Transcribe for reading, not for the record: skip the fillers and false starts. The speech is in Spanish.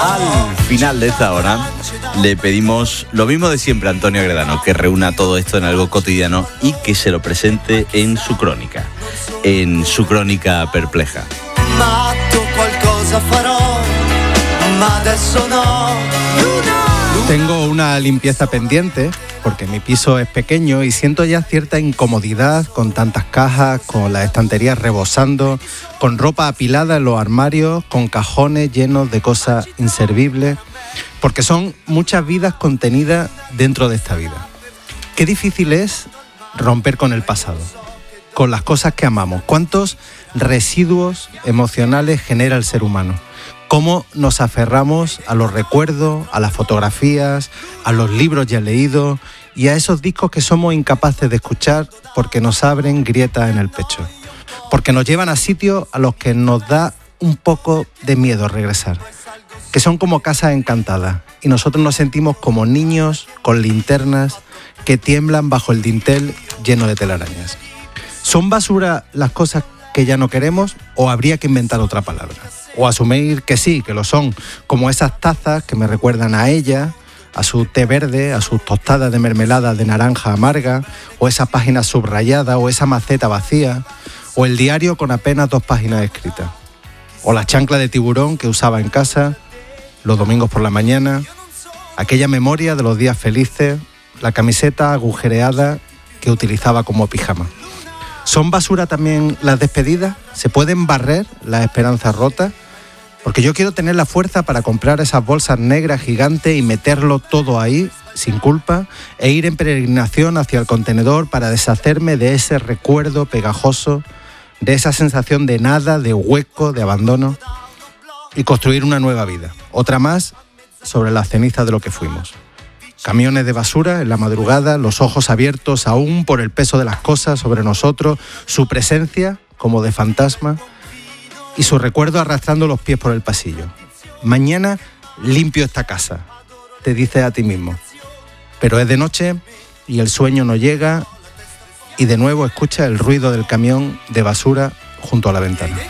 Al final de esta hora le pedimos lo mismo de siempre a Antonio Agredano, que reúna todo esto en algo cotidiano y que se lo presente en su crónica perpleja. Tengo una limpieza pendiente porque mi piso es pequeño y siento ya cierta incomodidad con tantas cajas, con las estanterías rebosando, con ropa apilada en los armarios, con cajones llenos de cosas inservibles, porque son muchas vidas contenidas dentro de esta vida. Qué difícil es romper con el pasado, con las cosas que amamos. ¿Cuántos residuos emocionales genera el ser humano? Cómo nos aferramos a los recuerdos, a las fotografías, a los libros ya leídos y a esos discos que somos incapaces de escuchar porque nos abren grietas en el pecho, porque nos llevan a sitios a los que nos da un poco de miedo regresar, que son como casas encantadas y nosotros nos sentimos como niños con linternas que tiemblan bajo el dintel lleno de telarañas. ¿Son basura las cosas que ya no queremos o habría que inventar otra palabra? O asumir que sí, que lo son, como esas tazas que me recuerdan a ella, a su té verde, a sus tostadas de mermelada de naranja amarga, o esa página subrayada, o esa maceta vacía, o el diario con apenas 2 páginas escritas, o la chancla de tiburón que usaba en casa, los domingos por la mañana, aquella memoria de los días felices, la camiseta agujereada que utilizaba como pijama. ¿Son basura también las despedidas? ¿Se pueden barrer las esperanzas rotas? Porque yo quiero tener la fuerza para comprar esas bolsas negras gigantes y meterlo todo ahí, sin culpa, e ir en peregrinación hacia el contenedor para deshacerme de ese recuerdo pegajoso, de esa sensación de nada, de hueco, de abandono, y construir una nueva vida. Otra más sobre las cenizas de lo que fuimos. Camiones de basura en la madrugada, los ojos abiertos aún por el peso de las cosas sobre nosotros, su presencia como de fantasma y su recuerdo arrastrando los pies por el pasillo. Mañana limpio esta casa, te dices a ti mismo. Pero es de noche y el sueño no llega y de nuevo escuchas el ruido del camión de basura junto a la ventana.